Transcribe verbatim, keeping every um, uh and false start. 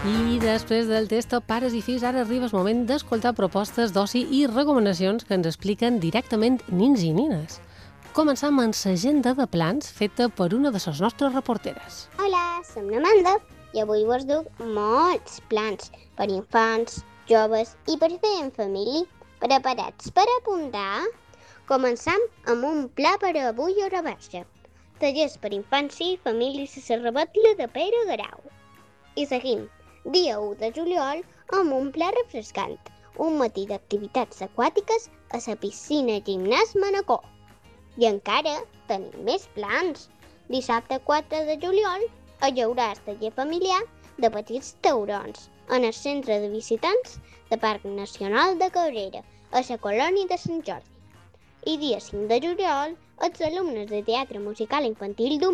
I després del testo Pares i fills, ara arriba el moment d'escoltar propostes d'oci i recomanacions que ens expliquen directament nins i nines. Començam amb l'agenda de plans feta per una de les nostres reporteres. Hola, som l'Amanda i avui vos duc molts plans per infants, joves i per fer en família. Preparats per apuntar? Començam amb un pla per a avui a la verge. Tallers per infància i famílies a la Revetlla de Pere Garau. I seguim, dia u de juliol, amb un pla refrescant, un matí d'activitats aquàtiques a la piscina Gimnàs Manacor. I encara tenim més plans. Dissabte quatre de juliol hi haurà el taller familiar de petits taurons en el centre de visitants de Parc Nacional de Cabrera, a la colònia de Sant Jordi. I dia cinc de juliol, els alumnes de teatre musical infantil d'un